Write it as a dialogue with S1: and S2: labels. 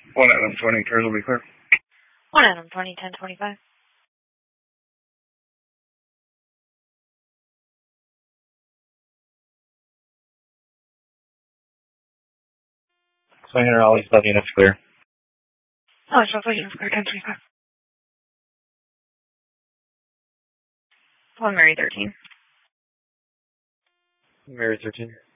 S1: One Adam 20, clear will be clear.
S2: 1 Adam 20, 1025.
S3: Swing her, all these sub units clear.
S2: Oh, it's also units clear, 1025. 1 Mary 13.
S3: Mary 13.